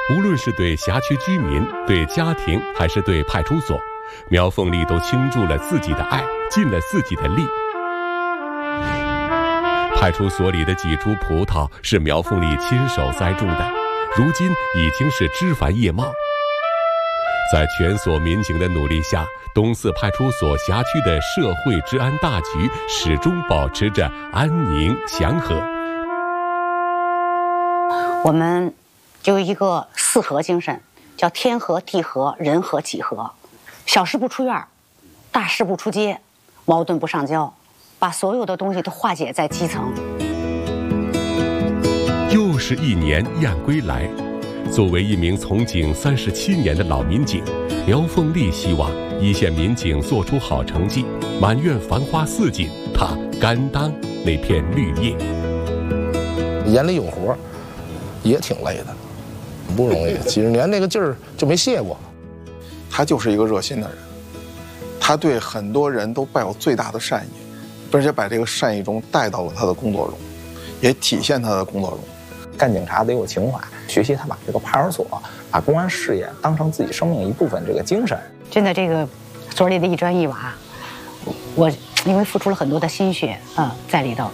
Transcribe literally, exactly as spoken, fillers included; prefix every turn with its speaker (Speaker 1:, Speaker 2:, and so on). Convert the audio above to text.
Speaker 1: 无论是对辖区居民、对家庭，还是对派出所，苗凤丽都倾注了自己的爱，尽了自己的力。派出所里的几株葡萄是苗凤丽亲手栽种的，如今已经是枝繁叶茂。在全所民警的努力下，东四派出所辖区的社会治安大局始终保持着安宁祥和。
Speaker 2: 我们就一个四和精神，叫天和地和人和己和，小事不出院，大事不出街，矛盾不上交，把所有的东西都化解在基层。
Speaker 1: 又是一年燕归来，作为一名从警三十七年的老民警，苗凤丽希望一线民警做出好成绩，满院繁花似锦，她甘当那片绿叶。
Speaker 3: 眼里有活，也挺累的，不容易。几十年那个劲儿就没歇过。
Speaker 4: 他就是一个热心的人，他对很多人都抱有最大的善意，而且把这个善意中带到了他的工作中，也体现他的工作中。
Speaker 5: 干警察得有情怀，学习他把这个派出所、把公安事业当成自己生命一部分，这个精神。
Speaker 2: 真的，这个所里的一砖一瓦，我因为付出了很多的心血啊、呃、在里头。